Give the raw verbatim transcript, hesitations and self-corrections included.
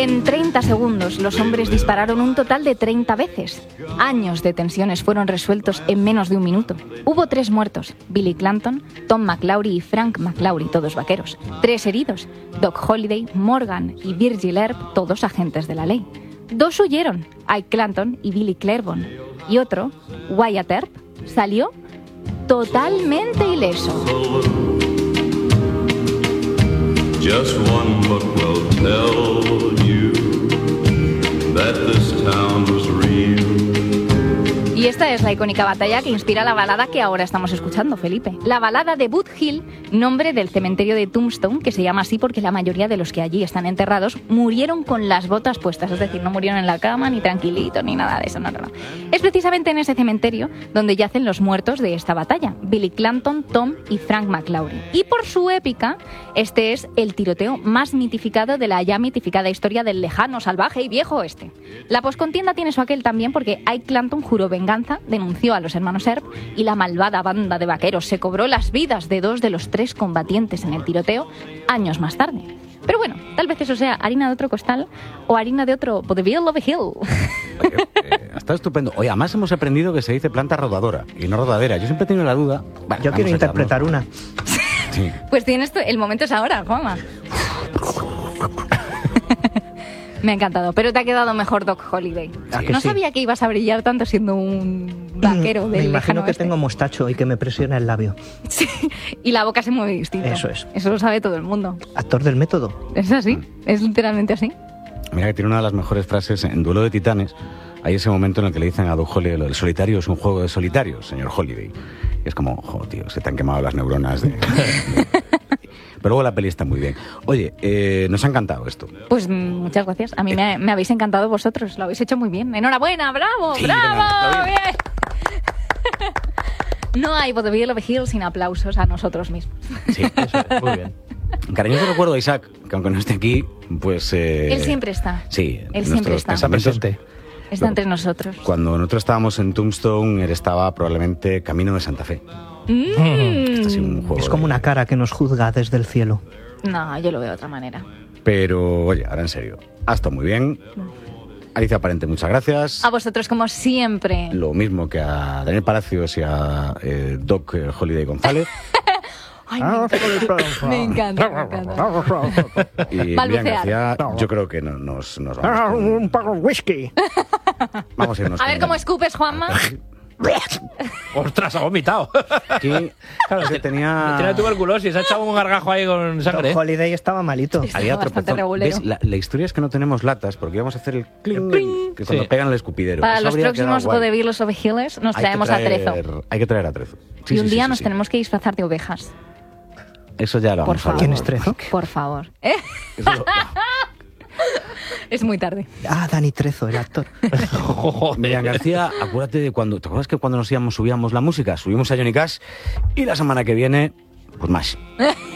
En treinta segundos, los hombres dispararon un total de treinta veces. Años de tensiones fueron resueltos en menos de un minuto. Hubo tres muertos, Billy Clanton, Tom McClaury y Frank McClaury, todos vaqueros. Tres heridos, Doc Holliday, Morgan y Virgil Earp, todos agentes de la ley. Dos huyeron, Ike Clanton y Billy Claiborne. Y otro, Wyatt Earp, salió totalmente ileso. Just one book will tell you that this town was real. Y esta es la icónica batalla que inspira la balada que ahora estamos escuchando, Felipe. La balada de Boot Hill, nombre del cementerio de Tombstone, que se llama así porque la mayoría de los que allí están enterrados murieron con las botas puestas, es decir, no murieron en la cama, ni tranquilitos, ni nada de eso, no, no, no. Es precisamente en ese cementerio donde yacen los muertos de esta batalla, Billy Clanton, Tom y Frank McClaury. Y por su épica, este es el tiroteo más mitificado de la ya mitificada historia del lejano, salvaje y viejo oeste. La poscontienda tiene su aquel también porque Ike Clanton juró venganza, denunció a los hermanos Earp y la malvada banda de vaqueros se cobró las vidas de dos de los tres combatientes en el tiroteo años más tarde. Pero bueno, tal vez eso sea harina de otro costal o harina de otro vodevil of a hill. Oye, eh, está estupendo. Oye, además hemos aprendido que se dice planta rodadora y no rodadera. Yo siempre he tenido la duda. Vale, Yo quiero interpretar una. Sí. Pues tienes tu... el momento es ahora, Juanma. Me ha encantado, pero te ha quedado mejor Doc Holliday. Sí. No Sí. sabía que ibas a brillar tanto siendo un vaquero del Me imagino lejano que oeste. tengo mostacho y que me presiona el labio. Sí, y la boca se mueve distinto. Eso es. Eso lo sabe todo el mundo. Actor del método. Es así, es literalmente así. Mira que tiene una de las mejores frases en Duelo de Titanes. Hay ese momento en el que le dicen a Doc Holliday, el solitario es un juego de solitarios, señor Holliday. Y es como, joder, tío, se te han quemado las neuronas de... de... Pero luego la peli está muy bien. Oye, eh, nos ha encantado esto. Pues mm, muchas gracias. A mí me, me habéis encantado vosotros. Lo habéis hecho muy bien. Enhorabuena, bravo, Sí, bravo. venga, Bien. No hay vodevil of a hill sin aplausos a nosotros mismos. Sí, eso es, muy bien. Cariñoso recuerdo a Isaac, que aunque no esté aquí, pues... Eh, Él siempre está. Sí. Él siempre está. pensamientos- Está entre nosotros. Cuando nosotros estábamos en Tombstone, él estaba probablemente camino de Santa Fe. Mm. Esto ha sido un juego Es como de- una cara que nos juzga desde el cielo. No, yo lo veo de otra manera. Pero, oye, ahora en serio, ha estado muy bien. Alicia Parente, muchas gracias. A vosotros, como siempre. Lo mismo que a Daniel Palacios y a eh, Doc eh, Holliday González. Ay, me encanta. Me encanta. Y Miriam Balbucear. García, yo creo que no, nos, nos vamos. con- Un poco de whisky. Vamos a irnos A ver con- cómo escupes, Juanma. ¡Ostras, ha vomitado! Aquí es que tenía... Tiene tuberculosis, se ha echado un gargajo ahí con sangre. Doc Holliday estaba malito. Está Había bastante tropezón. regulero. ¿Ves? La, la historia es que no tenemos latas porque íbamos a hacer el cling, Cling. que cuando Sí. pegan el escupidero. Para Eso los habría próximos quedado guay. vodevilos of a hills nos Hay que traemos a traer- Trezo. Hay que traer a Trezo. Sí, Y un sí, día sí, nos sí. tenemos que disfrazar de ovejas. Eso ya lo Por vamos a favor. hablar. ¿Quién es Trezo? Por favor. ¿Eh? Eso lo- Es muy tarde. Ah, Dani Trezo, el actor. Miriam García, acuérdate de cuando... ¿Te acuerdas que cuando nos íbamos subíamos la música? Subimos a Johnny Cash y la semana que viene, pues más.